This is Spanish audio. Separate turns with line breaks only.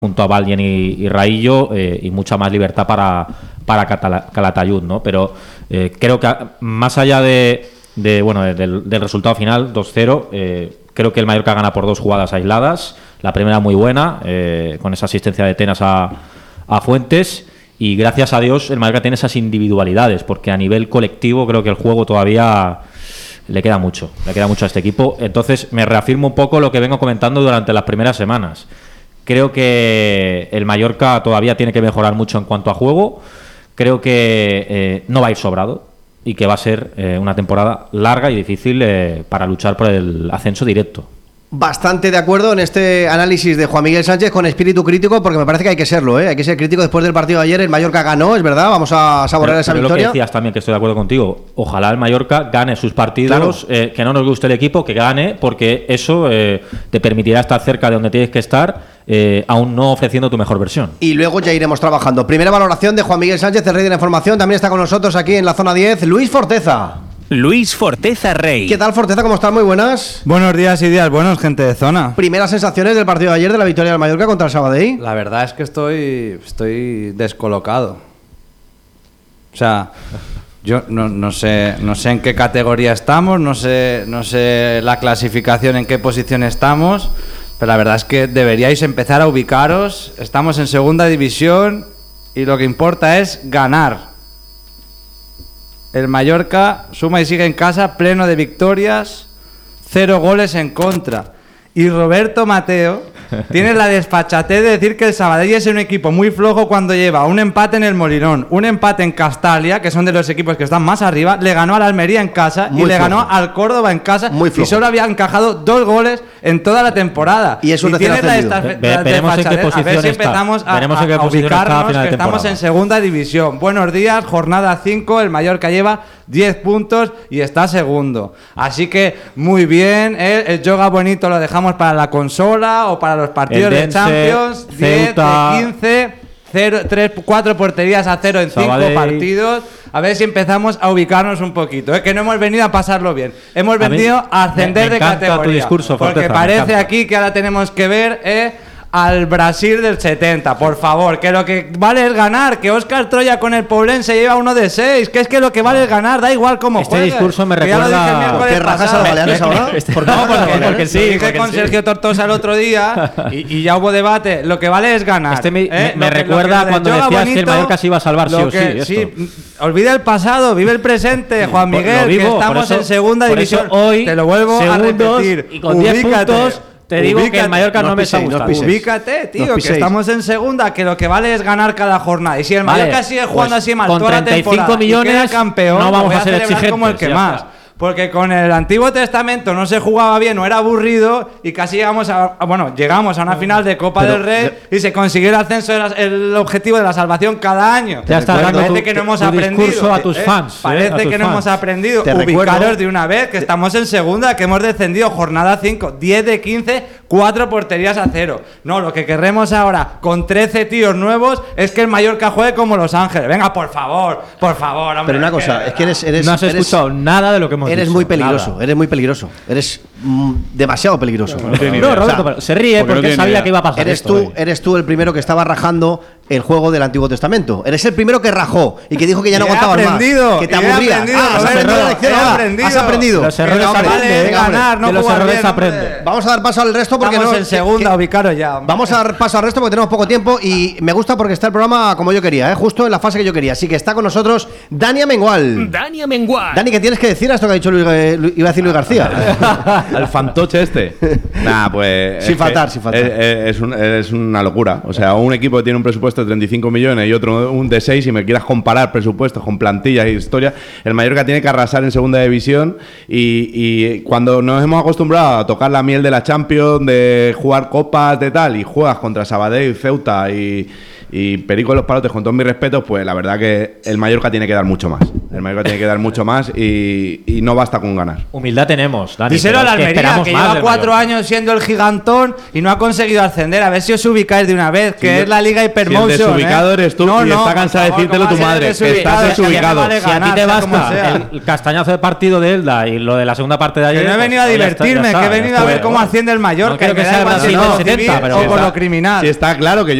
junto a Balien y Raillo, y mucha más libertad para Calatayud, ¿no? Pero creo que más allá del resultado final, 2-0, creo que el Mallorca gana por 2 jugadas aisladas. La primera muy buena, con esa asistencia de Tenas a Fuentes, y gracias a Dios el Mallorca tiene esas individualidades, porque a nivel colectivo creo que el juego todavía le queda mucho a este equipo. Entonces me reafirmo un poco lo que vengo comentando durante las primeras semanas. Creo que el Mallorca todavía tiene que mejorar mucho en cuanto a juego. Creo que no va a ir sobrado y que va a ser una temporada larga y difícil para luchar por el ascenso directo.
Bastante de acuerdo en este análisis de Juan Miguel Sánchez, con espíritu crítico, porque me parece que hay que serlo, hay que ser crítico. Después del partido de ayer, el Mallorca ganó, es verdad, vamos a saborear esa victoria.
Lo que decías también, que estoy de acuerdo contigo, ojalá el Mallorca gane sus partidos, claro. Que no nos guste el equipo, que gane, porque eso te permitirá estar cerca de donde tienes que estar, aún no ofreciendo tu mejor versión.
Y luego ya iremos trabajando. Primera valoración de Juan Miguel Sánchez, el rey de la información. También está con nosotros aquí en la zona 10, Luis Forteza.
Luis Forteza Rey.
¿Qué tal, Forteza? ¿Cómo estás? Muy buenas.
Buenos días y días buenos, gente de zona.
Primeras sensaciones del partido de ayer, de la victoria del Mallorca contra el Sabadell.
La verdad es que estoy descolocado. O sea, yo no sé en qué categoría estamos, no sé la clasificación, en qué posición estamos, pero la verdad es que deberíais empezar a ubicaros. Estamos en segunda división y lo que importa es ganar. El Mallorca suma y sigue en casa, pleno de victorias, 0 goles en contra. Y Roberto Mateo tiene la desfachatez de decir que el Sabadell es un equipo muy flojo cuando lleva un empate en el Molinón, un empate en Castalia, que son de los equipos que están más arriba, le ganó al Almería en casa y le ganó al Córdoba en casa, y solo había encajado 2 goles en toda la temporada.
Y es un
tiene la desfachatez. A ver si empezamos a ubicarnos, que estamos en segunda división. Buenos días, jornada 5, el Mallorca lleva 10 puntos y está segundo. Así que muy bien, el yoga bonito lo dejamos para la consola o para los partidos de Champions. 10 de 15, 4 porterías a 0 en 5 partidos. A ver si empezamos a ubicarnos un poquito, que no hemos venido a pasarlo bien. Hemos venido a ascender de categoría. Tu discurso, Forteza, porque parece aquí que ahora tenemos que ver al Brasil del 70, por favor, que lo que vale es ganar, que Óscar Troya con el Poblense lleva 1 de 6, que es que lo que vale es ganar, da igual cómo juegues.
Este discurso me recuerda...
¿Qué rajas a los baleares ahora?
Porque sí, dije con Sergio Tortosa el otro día y ya hubo debate, lo que vale es ganar.
Me recuerda cuando decías que el Mallorca se iba a salvar sí o sí.
Olvida el pasado, vive el presente, Juan Miguel, que estamos en segunda división.
Hoy,
te lo vuelvo a repetir,
y con 10 puntos... Te digo que el Mallorca no me está gustando.
Ubícate, tío, que estamos en segunda, que lo que vale es ganar cada jornada. Y si el Mallorca sigue jugando así mal toda la temporada, con 35 millones, y queda campeón,
no vamos a ser
celebrar
exigentes,
como el que más. Está. Porque con el Antiguo Testamento no se jugaba bien o era aburrido y casi llegamos a una final de Copa del Rey y se consiguió el ascenso, el objetivo de la salvación cada año.
Ya estás dando
parece que no hemos aprendido
a tus fans.
Parece que no hemos aprendido. Ubicaros de una vez, que estamos en segunda, que hemos descendido jornada 5, 10 de 15, 4 porterías a 0. No, lo que queremos ahora, con 13 tíos nuevos, es que el Mallorca juegue como Los Ángeles. Venga, por favor, hombre.
Pero una cosa, es que eres
no has escuchado nada de lo que hemos
Eres
dicho,
muy peligroso,
nada.
Eres muy peligroso. Eres demasiado peligroso.
No, Roberto, pero se ríe porque sabía que iba a pasar
Eres tú el primero que estaba rajando el juego del Antiguo Testamento. Eres el primero que rajó y que dijo que ya no aguantabas más. Que te aburría. Has aprendido.
Los errores aprende.
Vamos a dar paso al resto porque
estamos en segunda, ubicaros ya.
Vamos a dar paso al resto porque tenemos poco tiempo y me gusta porque está el programa como yo quería, justo en la fase que yo quería. Así que está con nosotros Dani Amengual. Dani, ¿qué tienes que decir a esto que ha dicho iba a decir Luis García?
Al fantoche este. Nah, pues.
Sin faltar.
Es una locura. O sea, un equipo que tiene un presupuesto de 35 millones y otro un de 6, y me quieras comparar presupuestos con plantillas y historia. El Mallorca tiene que arrasar en segunda división y cuando nos hemos acostumbrado a tocar la miel de la Champions, de jugar copas, de tal, y juegas contra Sabadell, Ceuta y Y Perico Los Palotes, con todos mis respetos, pues la verdad que el Mallorca tiene que dar mucho más. El Mallorca tiene que dar mucho más y no basta con ganar.
Humildad tenemos, Dani.
Díselo a la Almería, que lleva 4 años siendo el gigantón y no ha conseguido ascender. A ver si os ubicáis de una vez, que es la Liga Hypermotion.
Si el desubicado eres tú y está cansada de decírtelo tu madre. Estás desubicado.
Si a ti te basta el castañazo de partido de Elda y lo de la segunda parte de ayer...
Que no he venido a divertirme, que he venido a ver cómo asciende el Mallorca.
No creo que sea Brasil del 70, pero...
O por lo criminal.
Si está claro que